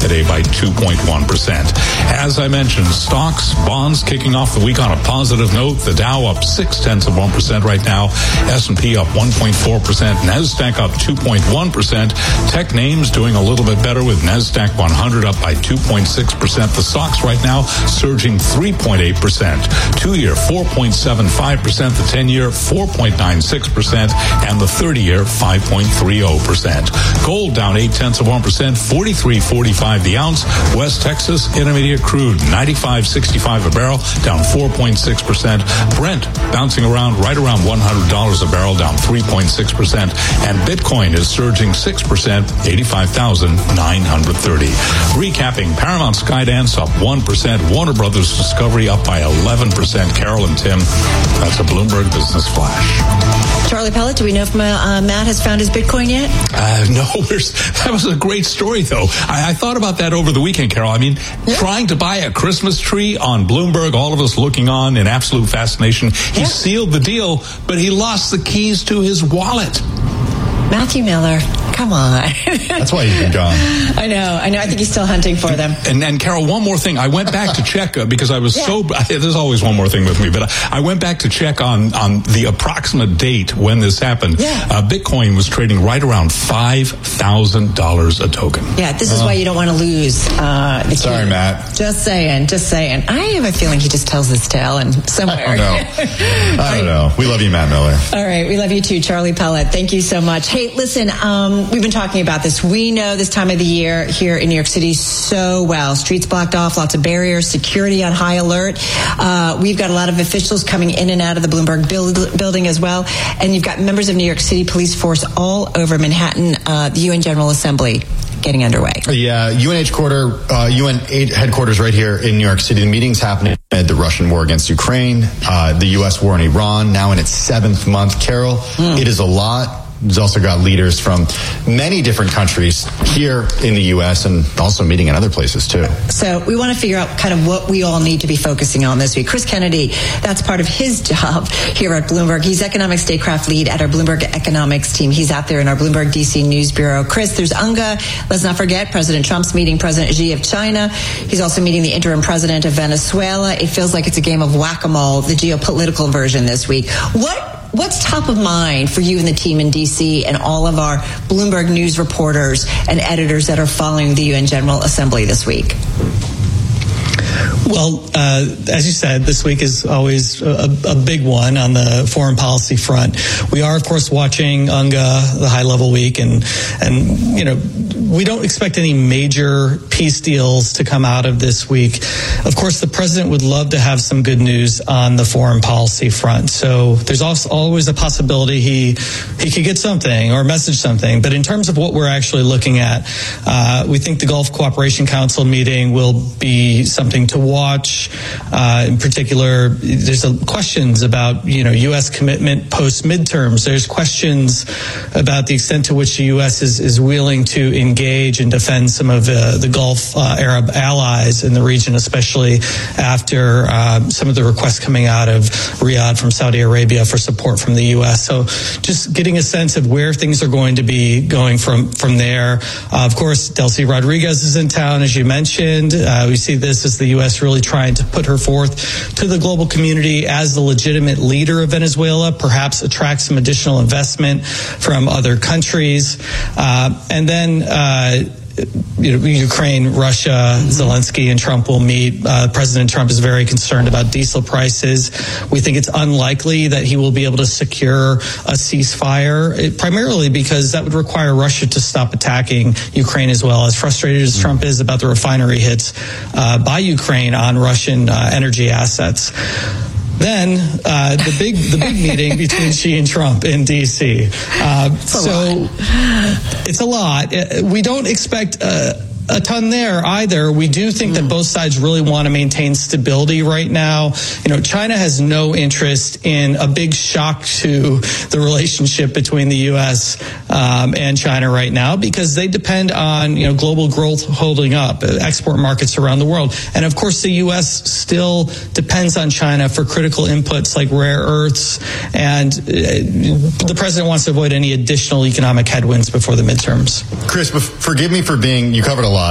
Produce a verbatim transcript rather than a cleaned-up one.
today by two point one percent. As I mentioned, stocks, bonds kicking off the week on a positive note. The Dow up six tenths of one percent right now. S and P up one point four percent. NASDAQ up two point one percent. Tech names doing a little bit better with NASDAQ one hundred up by two point six percent. The stocks right now surging three point eight percent. Two-year four point seven five percent. The ten-year four point nine six percent. And the thirty-year five point three zero percent. Gold down eight tenths of one percent. forty-three forty-five the ounce. West Texas Intermediate crude ninety-five sixty-five a barrel, down four point six percent. Brent bouncing around right around one hundred dollars a barrel, down three point six percent. And Bitcoin is surging six percent, eighty-five thousand nine hundred thirty. Recapping, Paramount Skydance up one percent. Warner Brothers Discovery up by eleven percent. Carol and Tim, that's a Bloomberg Business Flash. Charlie Pellet, do we know if uh, Matt has found his Bitcoin yet? Uh, no, that was a great story, though. I, I thought about that over the weekend, Carol. I mean, yeah. trying to buy a Christmas tree on Bloomberg, all of us looking on in absolute fascination. He yeah. sealed the deal, but he lost the keys to his wallet. Matthew Miller, come on. That's why he's been gone. I know, I know. I think he's still hunting for them. And, and Carol, one more thing. I went back to check uh, because I was yeah. so, there's always one more thing with me, but I, I went back to check on, on the approximate date when this happened. Yeah. Uh, Bitcoin was trading right around five thousand dollars a token. Yeah, this is uh, why you don't want to lose uh, the Sorry, key. Matt. Just saying, just saying. I have a feeling he just tells this tale and somewhere. I don't know. I don't know. We love you, Matt Miller. All right, we love you too, Charlie Pellet. Thank you so much. Hey, listen, um, we've been talking about this. We know this time of the year here in New York City so well. Streets blocked off, lots of barriers, security on high alert. Uh, we've got a lot of officials coming in and out of the Bloomberg build, building as well. And you've got members of New York City police force all over Manhattan, uh, the U N General Assembly getting underway. Yeah, U N H quarter, uh, U N headquarters right here in New York City. The meeting's happening amid the Russian war against Ukraine, uh, the U S war in Iran, now in its seventh month. Carol, mm. it is a lot. There's also got leaders from many different countries here in the U S and also meeting in other places too. So we want to figure out kind of what we all need to be focusing on this week. Chris Kennedy, that's part of his job here at Bloomberg. He's economic statecraft lead at our Bloomberg economics team. He's out there in our Bloomberg D C News Bureau. Chris, there's U N G A. Let's not forget President Trump's meeting President Xi of China. He's also meeting the interim president of Venezuela. It feels like it's a game of whack-a-mole, the geopolitical version this week. What What's top of mind for you and the team in D C and all of our Bloomberg News reporters and editors that are following the U N General Assembly this week? Well, uh, as you said, this week is always a, a big one on the foreign policy front. We are, of course, watching U N G A, the high-level week, and, and you know, we don't expect any major peace deals to come out of this week. Of course, the president would love to have some good news on the foreign policy front. So there's also always a possibility he he could get something or message something. But in terms of what we're actually looking at, uh, we think the Gulf Cooperation Council meeting will be something to watch. Uh, in particular, there's a, questions about, you know, U S commitment post midterms. There's questions about the extent to which the U S is, is willing to engage and defend some of uh, the Gulf uh, Arab allies in the region, especially after uh, some of the requests coming out of Riyadh from Saudi Arabia for support from the U S. So just getting a sense of where things are going to be going from, from there. Uh, of course, Delcy Rodriguez is in town, as you mentioned. Uh, we see this as the U S really trying to put her forth to the global community as the legitimate leader of Venezuela, perhaps attract some additional investment from other countries. Uh, and then, uh, you know, Ukraine, Russia, Zelensky, and Trump will meet. Uh, President Trump is very concerned about diesel prices. We think it's unlikely that he will be able to secure a ceasefire, it, primarily because that would require Russia to stop attacking Ukraine as well. As frustrated as Trump is about the refinery hits uh, by Ukraine on Russian uh, energy assets. Then uh, the big the big meeting between Xi and Trump in D C. Uh, so it's a lot. We don't expect uh, a ton there either. We do think that both sides really want to maintain stability right now. You know, China has no interest in a big shock to the relationship between the U S um, and China right now, because they depend on, you know, global growth holding up, export markets around the world. And of course, the U S still depends on China for critical inputs like rare earths. And uh, the president wants to avoid any additional economic headwinds before the midterms. Chris, forgive me for being, you covered a